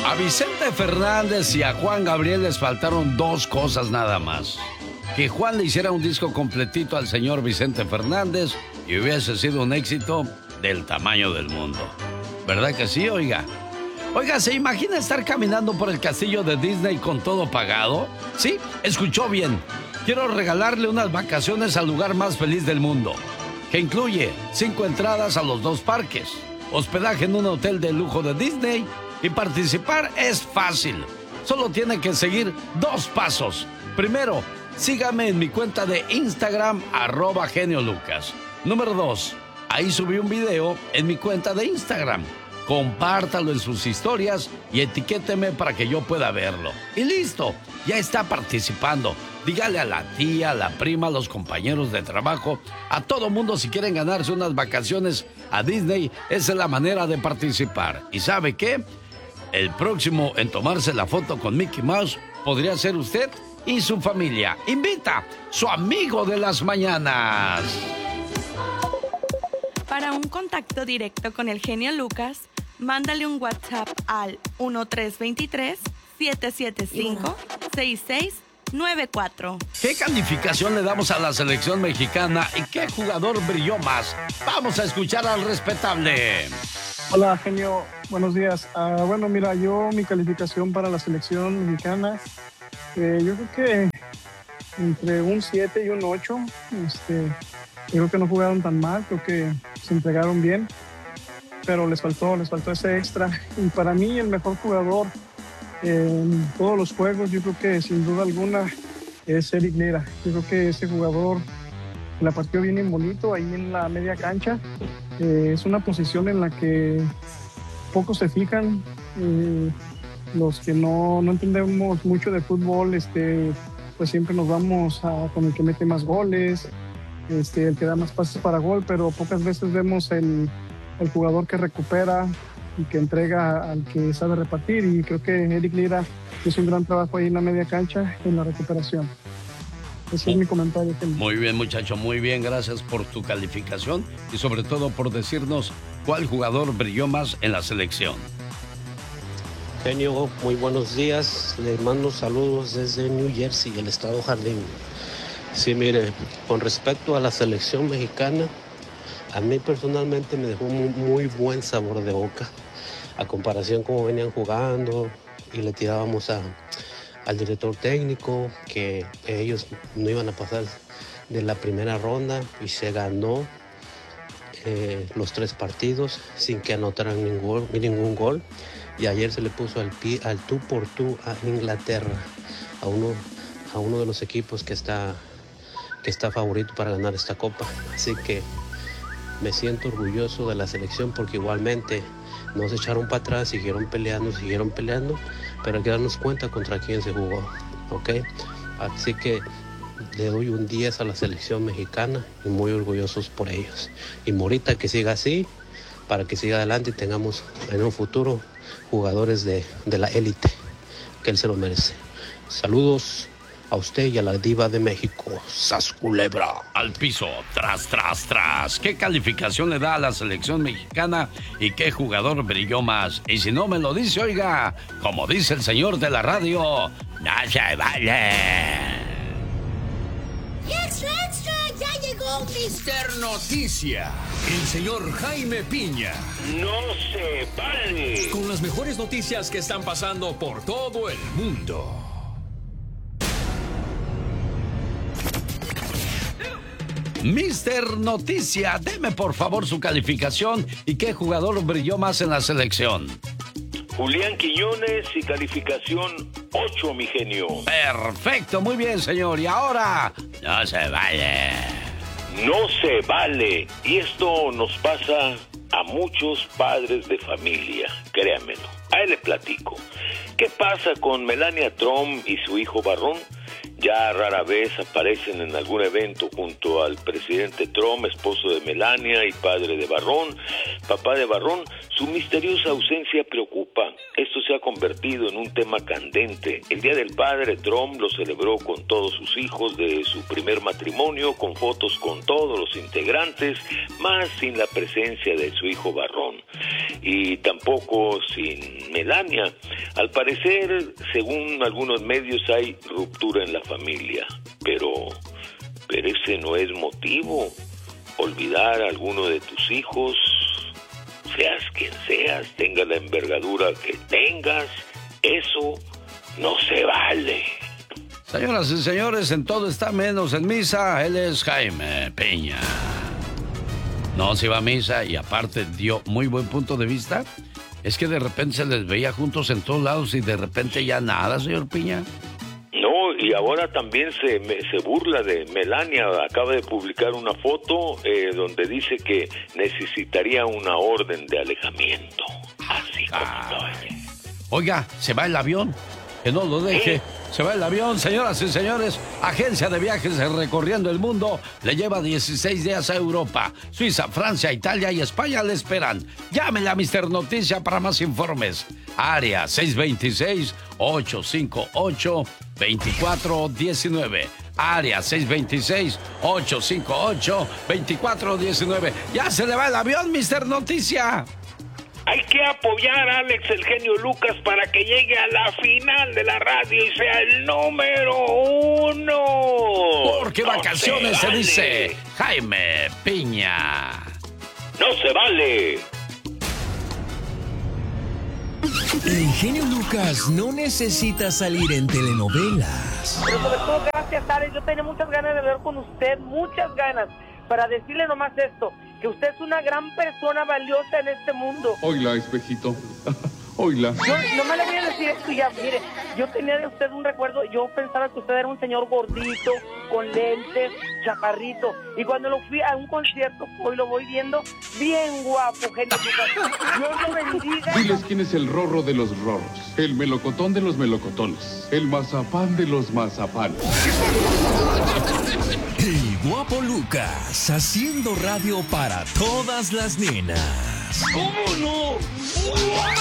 A Vicente Fernández y a Juan Gabriel les faltaron dos cosas nada más. Que Juan le hiciera un disco completito al señor Vicente Fernández y hubiese sido un éxito del tamaño del mundo. ¿Verdad que sí, oiga? Oiga, ¿se imagina estar caminando por el castillo de Disney con todo pagado? Sí, escuchó bien. Quiero regalarle unas vacaciones al lugar más feliz del mundo, que incluye 5 entradas a los 2 parques, hospedaje en un hotel de lujo de Disney, y participar es fácil. Solo tiene que seguir 2 pasos. Primero, sígame en mi cuenta de Instagram, @geniolucas. Número 2, ahí subí un video en mi cuenta de Instagram. Compártalo en sus historias y etiquéteme para que yo pueda verlo. Y listo, ya está participando. Dígale a la tía, a la prima, a los compañeros de trabajo, a todo mundo si quieren ganarse unas vacaciones a Disney. Esa es la manera de participar. ¿Y sabe qué? El próximo en tomarse la foto con Mickey Mouse podría ser usted y su familia. Invita su amigo de las mañanas. Para un contacto directo con el genio Lucas, mándale un WhatsApp al 1323-775-6694. ¿Qué calificación le damos a la selección mexicana y qué jugador brilló más? Vamos a escuchar al respetable. Hola, genio. Buenos días. Bueno, mira, mi calificación para la selección mexicana, yo creo que entre un 7 y un 8. Creo que no jugaron tan mal, creo que se entregaron bien, pero les faltó ese extra. Y para mí el mejor jugador en todos los juegos, yo creo que sin duda alguna es Eric Lira. Yo creo que ese jugador la partió bien bonito ahí en la media cancha. Es una posición en la que pocos se fijan. Los que no entendemos mucho de fútbol, pues siempre nos vamos con el que mete más goles, el que da más pases para gol, pero pocas veces vemos el jugador que recupera y que entrega al que sabe repartir, y creo que Eric Lira hizo un gran trabajo ahí en la media cancha en la recuperación. Ese es mi comentario. Muy bien, muchacho, muy bien. Gracias por tu calificación y sobre todo por decirnos cuál jugador brilló más en la selección. Genio, muy buenos días. Les mando saludos desde New Jersey, el estado Jardín. Sí, mire, con respecto a la selección mexicana, a mí personalmente me dejó muy buen sabor de boca. A comparación cómo venían jugando y le tirábamos al director técnico que ellos no iban a pasar de la primera ronda, y se ganó los 3 partidos sin que anotaran ningún gol. Y ayer se le puso al tú por tú a Inglaterra, a uno de los equipos que está favorito para ganar esta copa. Así que me siento orgulloso de la selección, porque igualmente no se echaron para atrás, siguieron peleando, pero hay que darnos cuenta contra quién se jugó, ¿ok? Así que le doy un 10 a la selección mexicana y muy orgullosos por ellos. Y Morita, que siga así, para que siga adelante y tengamos en un futuro jugadores de la élite, que él se lo merece. Saludos a usted y a la diva de México, ¡Sas culebra! Al piso, tras. ¿Qué calificación le da a la selección mexicana y qué jugador brilló más? Y si no me lo dice, oiga, como dice el señor de la radio, no se vale. ¡Extra! ¡Ya llegó Mister Noticia! El señor Jaime Piña. ¡No se vale! Con las mejores noticias que están pasando por todo el mundo. Mister Noticia, deme por favor su calificación y qué jugador brilló más en la selección. Julián Quiñones y calificación 8, mi genio. Perfecto, muy bien, señor. Y ahora, no se vale. No se vale. Y esto nos pasa a muchos padres de familia, créanmelo. A él le platico. ¿Qué pasa con Melania Trump y su hijo Barrón? Ya rara vez aparecen en algún evento junto al presidente Trump, esposo de Melania y padre de Barrón, papá de Barrón. Su misteriosa ausencia preocupa. Esto se ha convertido en un tema candente. El Día del Padre, Trump lo celebró con todos sus hijos de su primer matrimonio, con fotos con todos los integrantes, más sin la presencia de su hijo Barrón. y tampoco sin Melania. Al parecer, según algunos medios, hay ruptura en la familia, pero ese no es motivo. Olvidar a alguno de tus hijos, seas quien seas, tenga la envergadura que tengas, eso no se vale. Señoras y señores, en todo está menos en misa. Él es Jaime Piña. No se iba a misa y aparte dio muy buen punto de vista. Es que de repente se les veía juntos en todos lados y de repente ya nada, señor Piña. No, y ahora también se burla de Melania. Acaba de publicar una foto donde dice que necesitaría una orden de alejamiento. Así como no. Oiga, se va el avión. Que no lo deje. Se va el avión, señoras y señores. Agencia de viajes recorriendo el mundo le lleva 16 días a Europa. Suiza, Francia, Italia y España le esperan. Llámele a Mr. Noticia para más informes. Área 626-858-2419. Área 626-858-2419. ¡Ya se le va el avión, Mr. Noticia! Hay que apoyar a Alex el genio Lucas para que llegue a la final de la radio y sea el número 1. Porque vacaciones se dice Jaime Piña. ¡No se vale! El genio Lucas no necesita salir en telenovelas. Pero sobre todo, gracias, Alex. Yo tenía muchas ganas de hablar con usted, muchas ganas, para decirle nomás esto, que usted es una gran persona valiosa en este mundo. Oila, espejito. Oila. Yo no me le voy a decir esto ya, mire, yo tenía de usted un recuerdo, yo pensaba que usted era un señor gordito, con lentes, chaparrito, y cuando lo fui a un concierto, hoy lo voy viendo, bien guapo, genio Lucas. Dios lo bendiga. Diles quién es el rorro de los rorros, el melocotón de los melocotones, el mazapán de los mazapanes. El guapo Lucas, haciendo radio para todas las nenas. ¿Cómo no?